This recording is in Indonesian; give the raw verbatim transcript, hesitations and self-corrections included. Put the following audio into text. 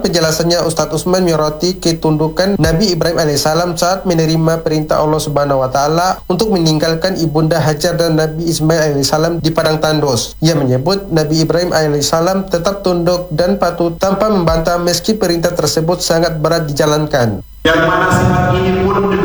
penjelasannya Ustadz Utsman menyoroti ketundukan Nabi Ibrahim alaihissalam saat menerima perintah Allah Subhanahu wa taala untuk meninggalkan ibunda Hajar dan Nabi Ismail alaihissalam di padang tandus. Ia menyebut Nabi Ibrahim alaihissalam tetap tunduk dan patuh tanpa membantah meski perintah tersebut sangat berat dijalankan. Yang mana sifat ini pun